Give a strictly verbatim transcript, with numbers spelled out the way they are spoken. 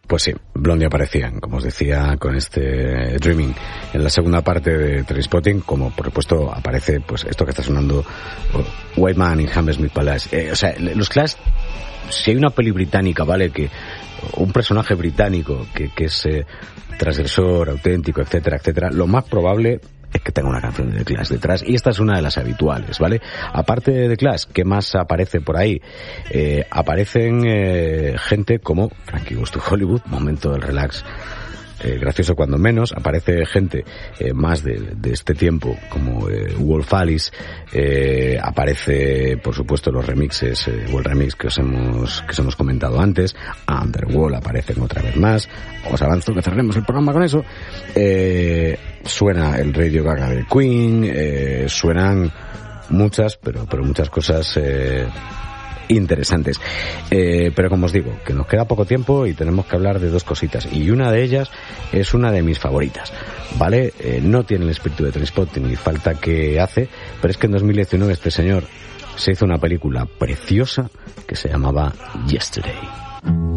Pues sí, Blondie aparecían, como os decía, con este Dreaming en la segunda parte de Trainspotting, como por supuesto aparece pues esto que está sonando, White Man in Hammersmith Palace. Eh, o sea, los Clash, si hay una peli británica, ¿vale? Que un personaje británico que, que es eh, transgresor, auténtico, etcétera, etcétera, lo más probable es que tenga una canción de The Clash detrás, y esta es una de las habituales, ¿vale? Aparte de The Clash, ¿qué más aparece por ahí? Eh, aparecen eh, gente como Frankie Goes to Hollywood, momento del relax, eh, gracioso cuando menos. Aparece gente eh, más de, de este tiempo como eh, Wolf Alice, eh, aparece por supuesto los remixes, eh, o el remix que os hemos que os hemos comentado antes. Underworld aparecen otra vez más. Os avanzo que cerremos el programa con eso. eh, suena el Radio Gaga de Queen, eh, suenan muchas pero pero muchas cosas eh, interesantes. Eh, pero como os digo, que nos queda poco tiempo y tenemos que hablar de dos cositas, y una de ellas es una de mis favoritas, ¿vale? Eh, no tiene el espíritu de Trainspotting ni falta que hace, pero es que en dos mil diecinueve este señor se hizo una película preciosa que se llamaba Yesterday.